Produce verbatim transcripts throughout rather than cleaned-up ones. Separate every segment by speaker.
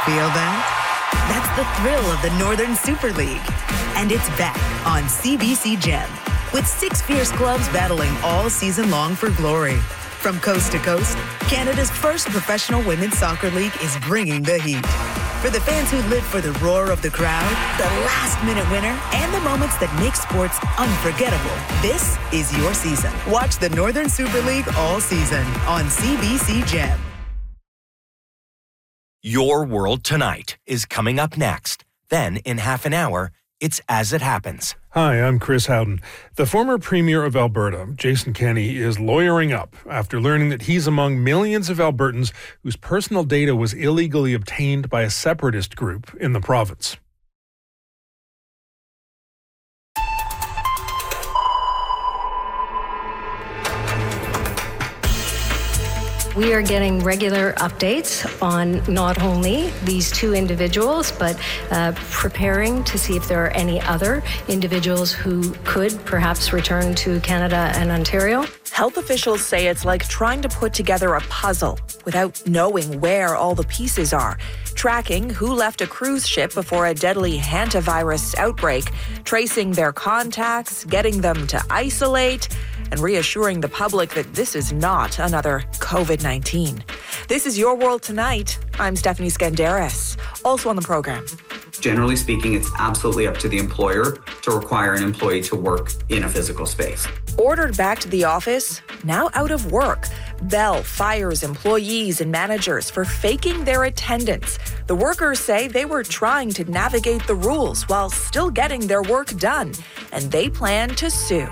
Speaker 1: Feel that? That's the thrill of the Northern Super League. And it's back on C B C Gem, with six fierce clubs battling all season long for glory. From coast to coast, Canada's first professional women's soccer league is bringing the heat. For the fans who live for the roar of the crowd, the last-minute winner, and the moments that make sports unforgettable, this is your season. Watch the Northern Super League all season on C B C Gem.
Speaker 2: Your World Tonight is coming up next. Then, in half an hour, it's As It Happens.
Speaker 3: Hi, I'm Chris Howden. The former Premier of Alberta, Jason Kenney, is lawyering up after learning that he's among millions of Albertans whose personal data was illegally obtained by a separatist group in the province.
Speaker 4: We are getting regular updates on not only these two individuals, but uh, preparing to see if there are any other individuals who could perhaps return to Canada and Ontario.
Speaker 5: Health officials say it's like trying to put together a puzzle without knowing where all the pieces are. Tracking who left a cruise ship before a deadly hantavirus outbreak, tracing their contacts, getting them to isolate, and reassuring the public that this is not another covid nineteen. This is Your World Tonight. I'm Stephanie Skandaris. Also on the program.
Speaker 6: Generally speaking, it's absolutely up to the employer to require an employee to work in a physical space.
Speaker 5: Ordered back to the office, now out of work. Bell fires employees and managers for faking their attendance. The workers say they were trying to navigate the rules while still getting their work done, and they plan to sue.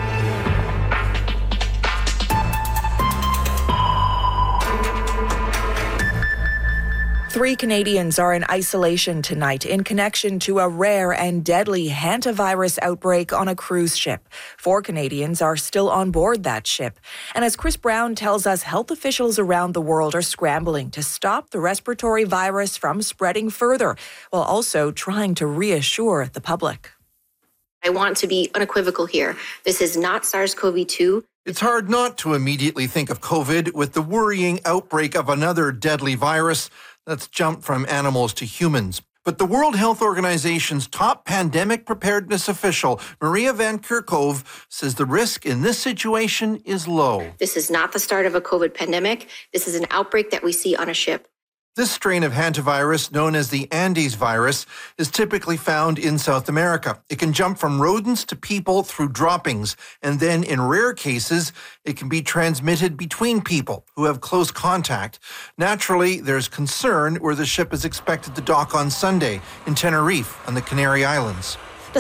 Speaker 5: Three Canadians are in isolation tonight in connection to a rare and deadly hantavirus outbreak on a cruise ship. Four Canadians are still on board that ship. And as Chris Brown tells us, health officials around the world are scrambling to stop the respiratory virus from spreading further, while also trying to reassure the public.
Speaker 7: I want to be unequivocal here. This is not SARS-C o V two.
Speaker 8: It's hard not to immediately think of COVID with the worrying outbreak of another deadly virus that's jumped from animals to humans. But the World Health Organization's top pandemic preparedness official, Maria Van Kerkhove, says the risk in this situation is low.
Speaker 7: This is not the start of a COVID pandemic. This is an outbreak that we see on a ship.
Speaker 8: This strain of hantavirus, known as the Andes virus, is typically found in South America. It can jump from rodents to people through droppings, and then in rare cases, it can be transmitted between people who have close contact. Naturally, there's concern where the ship is expected to dock on Sunday in Tenerife on the Canary Islands.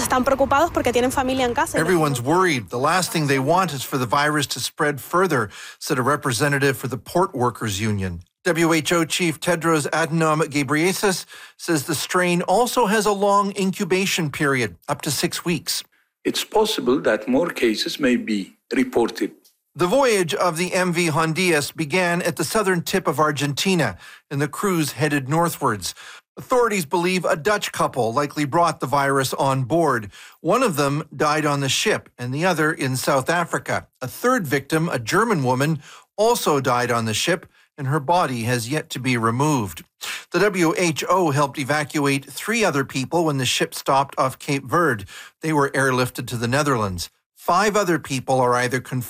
Speaker 8: Everyone's worried. The last thing they want is for the virus to spread further, said a representative for the Port Workers Union. W H O Chief Tedros Adhanom Ghebreyesus says the strain also has a long incubation period, up to six weeks.
Speaker 9: It's possible that more cases may be reported.
Speaker 8: The voyage of the M V Hondias began at the southern tip of Argentina, and the cruise headed northwards. Authorities believe a Dutch couple likely brought the virus on board. One of them died on the ship, and the other in South Africa. A third victim, a German woman, also died on the ship, and her body has yet to be removed. The W H O helped evacuate three other people when the ship stopped off Cape Verde. They were airlifted to the Netherlands. Five other people are either confirmed